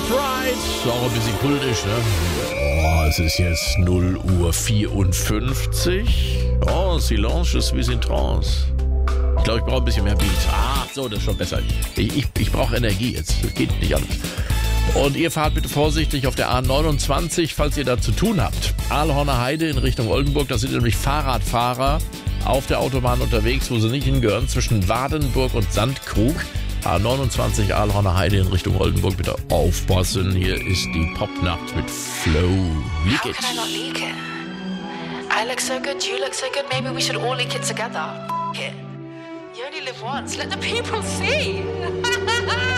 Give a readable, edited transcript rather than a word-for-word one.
Pride. Auch ein bisschen kultisch, ne? Oh, es ist jetzt 0:54 Uhr. Oh, Silence, je suis in trance. Ich glaube, ich brauche ein bisschen mehr Beats. Ach so, das ist schon besser. Ich brauche Energie jetzt. Das geht nicht anders. Und ihr fahrt bitte vorsichtig auf der A29, falls ihr da zu tun habt. Ahlhorner Heide in Richtung Oldenburg. Das sind nämlich Fahrradfahrer auf der Autobahn unterwegs, wo sie nicht hingehören, zwischen Wadenburg und Sandkrug. A29 Ahlhorner Heide in Richtung Oldenburg. Bitte aufpassen. Hier ist die Popnacht mit Flow. Leak it. How can I not leak it? I look so good, you look so good. Maybe we should all leak it together. F it. You only live once. Let the people see.